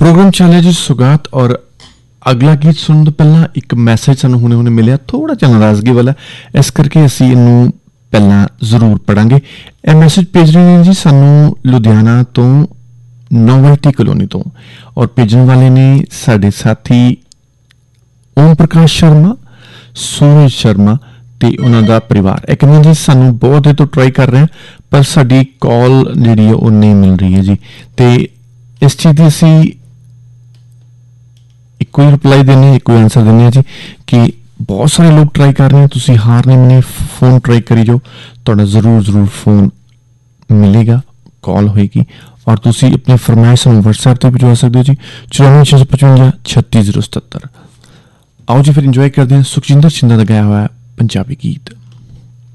Programme चल रहा जी सुगात और अगला गीत सुनने तो पहला एक मैसेज सानू हुणे हुणे मिलिया थोड़ा जिहा नाराजगी वाला इस करके असीं इहनूं पहला जरूर पढ़ांगे। यह मैसेज भेज रहे हैं जी सानू लुधियाना तो नोवेल्टी कलोनी तो और भेजने वाले ने साडे साथी ओम प्रकाश शर्मा सूरज शर्मा ते उन्हां दा परिवार। एक कहंदे जी सानू बहुत देर तो ट्राई कर रहे हैं पर साडी कॉल जिहड़ी है वो नहीं मिल रही है जी। ते इस चीज़ की असीं एक ही रिप्लाई देने एक ही आंसर देने जी कि बहुत सारे लोग ट्राई कर रहे हैं, तुसी हार नहीं मनी, फोन ट्राई करी जाओ, तो जरूर जरूर फोन मिलेगा, कॉल होएगी और तुसी अपनी फरमाइश हम व्हाट्सएप पर भिजवा सकते हो जी 94 655 36 077। आओ जी फिर इंजॉय करते हैं सुखजिंदर छिंदा का गाया हुआ पंजाबी गीत।